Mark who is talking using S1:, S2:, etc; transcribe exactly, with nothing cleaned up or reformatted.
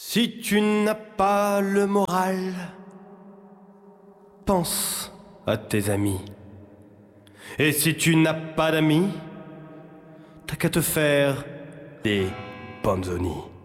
S1: Si tu n'as pas le moral, pense à tes amis. Et si tu n'as pas d'amis, t'as qu'à te faire des panzonis.